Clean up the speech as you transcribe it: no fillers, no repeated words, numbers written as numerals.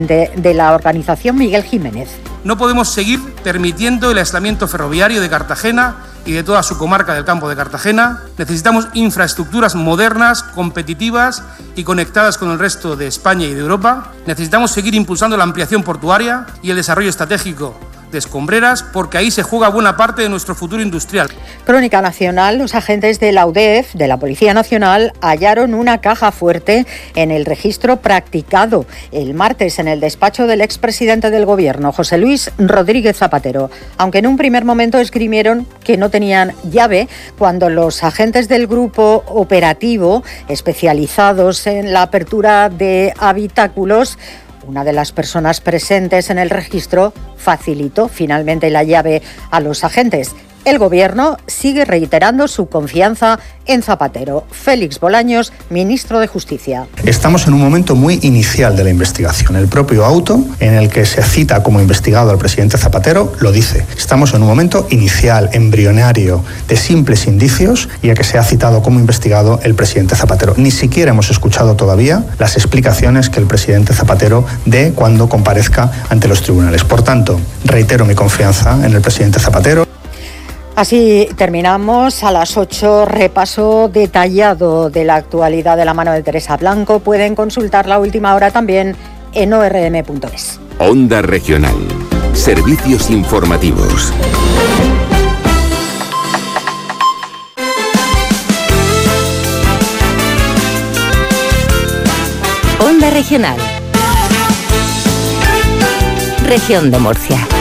de la organización, Miguel Jiménez. No podemos seguir permitiendo el aislamiento ferroviario de Cartagena y de toda su comarca del Campo de Cartagena. Necesitamos infraestructuras modernas, competitivas y conectadas con el resto de España y de Europa. Necesitamos seguir impulsando la ampliación portuaria y el desarrollo estratégico de escombreras, porque ahí se juega buena parte de nuestro futuro industrial. Crónica Nacional. Los agentes de la UDEF, de la Policía Nacional, hallaron una caja fuerte en el registro practicado el martes en el despacho del expresidente del Gobierno, José Luis Rodríguez Zapatero. Aunque en un primer momento esgrimieron que no tenían llave, cuando los agentes del grupo operativo especializados en la apertura de habitáculos, una de las personas presentes en el registro facilitó finalmente la llave a los agentes. El Gobierno sigue reiterando su confianza en Zapatero. Félix Bolaños, ministro de Justicia. Estamos en un momento muy inicial de la investigación. El propio auto en el que se cita como investigado al presidente Zapatero lo dice. Estamos en un momento inicial, embrionario, de simples indicios, y a que se ha citado como investigado el presidente Zapatero. Ni siquiera hemos escuchado todavía las explicaciones que el presidente Zapatero dé cuando comparezca ante los tribunales. Por tanto, reitero mi confianza en el presidente Zapatero. Así terminamos. A las 8, repaso detallado de la actualidad de la mano de Teresa Blanco. Pueden consultar la última hora también en orm.es. Onda Regional. Servicios informativos. Onda Regional. Región de Murcia.